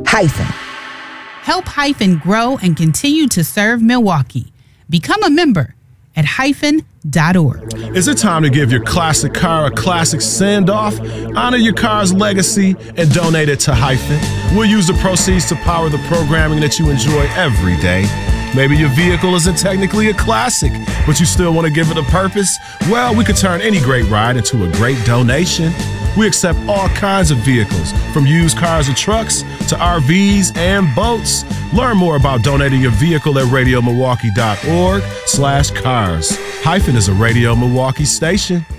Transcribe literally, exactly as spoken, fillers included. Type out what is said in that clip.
Hyphen. Help Hyphen grow and continue to serve Milwaukee. Become a member at hyphen dot org. Is it time to give your classic car a classic send-off? Honor your car's legacy and donate it to Hyphen. We'll use the proceeds to power the programming that you enjoy every day. Maybe your vehicle isn't technically a classic, but you still want to give it a purpose? Well, we could turn any great ride into a great donation. We accept all kinds of vehicles, from used cars and trucks to R Vs and boats. Learn more about donating your vehicle at radio milwaukee dot org slash cars. Hyphen is a Radio Milwaukee station.